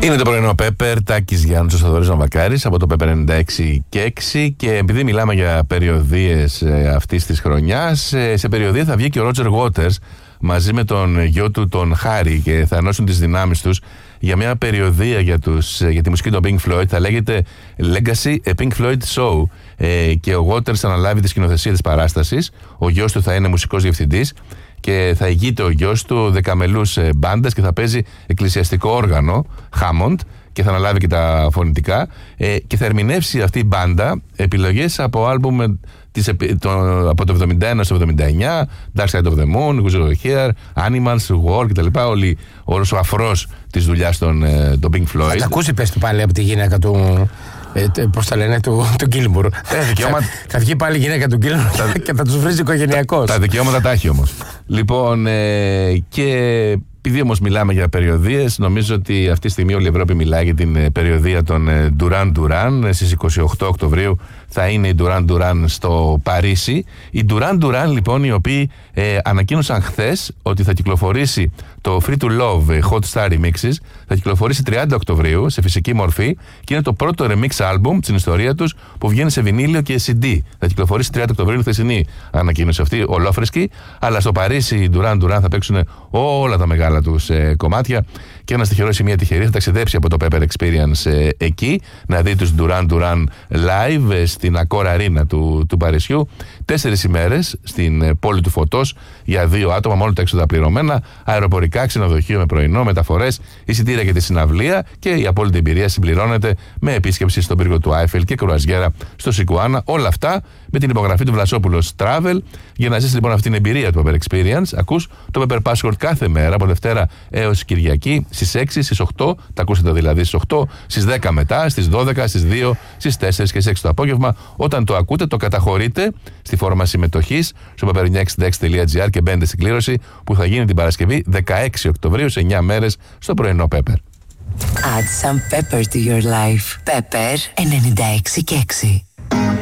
Είναι το πρωινό Pepper, Τάκης Γιάννης, ο Θοδωρής Ναβακάρης από το Pepper 96 και 6. Και επειδή μιλάμε για περιοδίες αυτής της χρονιάς, σε περιοδία θα βγει και ο Roger Waters μαζί με τον γιο του τον Χάρη και θα ενώσουν τις δυνάμεις τους για μια περιοδία για τη μουσική των Pink Floyd. Θα λέγεται Legacy, a Pink Floyd Show, και ο Waters θα αναλάβει τη σκηνοθεσία της παράστασης. Ο γιος του θα είναι μουσικός διευθυντής και θα ηγείται ο γιος του δεκαμελούς μπάντας και θα παίζει εκκλησιαστικό όργανο, Hammond, και θα αναλάβει και τα φωνητικά, και θα ερμηνεύσει αυτή η μπάντα επιλογές από άλμπουμ από το 71 στο 79, Dark Side of the Moon, Who's Over Here, Animals, War κτλ. Όλος ο αφρός της δουλειάς των Pink Floyd. Θα τα ακούσει, πες του πάλι, από τη γυναίκα του. Πώς τα λένε, του Gilmour. Θα βγει πάλι η γυναίκα του Gilmour και θα τους βρίζει οικογενειακώς. Τα δικαιώματα τα έχει όμως. Λοιπόν, και επειδή όμως μιλάμε για περιοδίες, νομίζω ότι αυτή τη στιγμή όλη η Ευρώπη μιλάει για την περιοδία των Duran Duran. Στις 28 Οκτωβρίου θα είναι η Duran Duran στο Παρίσι. Οι Duran Duran, λοιπόν, οι οποίοι ανακοίνωσαν χθες ότι θα κυκλοφορήσει το Free to Love Hot Star Remixes, θα κυκλοφορήσει 30 Οκτωβρίου σε φυσική μορφή και είναι το πρώτο remix album στην ιστορία τους που βγαίνει σε βινίλιο και CD. Θα κυκλοφορήσει 30 Οκτωβρίου, είναι χθεσινή ανακοίνωση αυτή, ολόφρεσκη. Αλλά στο Παρίσι οι Duran Duran θα παίξουν όλα τα μεγάλα τους κομμάτια. Και ένας τυχερός ή μια τυχερή θα ταξιδέψει από το Pepper Experience εκεί να δει τους Duran Duran live στην Accor Arena του Παρισιού. 4 ημέρες στην πόλη του Φωτός για 2 άτομα, μόνο τα έξοδα πληρωμένα, αεροπορικά, ξενοδοχείο με πρωινό, μεταφορές, εισιτήρια για τη συναυλία, και η απόλυτη εμπειρία συμπληρώνεται με επίσκεψη στον πύργο του Άιφελ και κρουαζιέρα στο Σικουάνα. Όλα αυτά με την υπογραφή του Βλασόπουλος Travel. Για να ζήσεις λοιπόν αυτή την εμπειρία του Pepper Experience, ακούς το Pepper Password κάθε μέρα από Δευτέρα έως Κυριακή στις 6, στις 8, τα ακούσατε δηλαδή στις 8, στις 10 μετά, στις 12, στις 2, στις 4 και στις 6 το απόγευμα. Όταν το ακούτε, το καταχωρείτε στη φόρμα συμμετοχής στο pepper966.gr και μπαίνετε στην κλήρωση που θα γίνει την Παρασκευή 16 Οκτωβρίου σε 9 μέρες στο πρωινό Pepper. Add some pepper to your life. Pepper 96 και 6.